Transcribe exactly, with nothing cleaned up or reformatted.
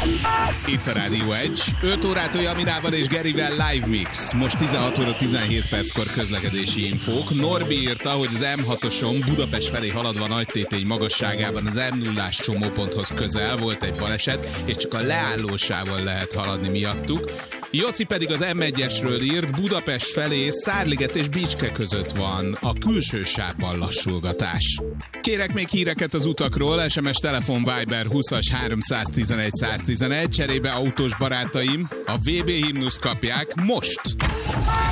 Itt a Rádió egy. öt órától Jaminával és Gerivel live mix. Most tizenhat óra tizenhét perckor közlekedési infók. Norbi írta, hogy az em hatoson Budapest felé haladva Nagytétény magasságában az em nullás csomóponthoz közel volt egy baleset, és csak a leállósával lehet haladni miattuk. Joci pedig az em egyesről írt, Budapest felé Szárliget és Bicske között van a külső sávban lassulgatás. Kérek még híreket az utakról, es em es, telefon, Viber húszas háromszáztizenegy száztizenegy, cserébe autós barátaim a vé bé himnuszt kapják most!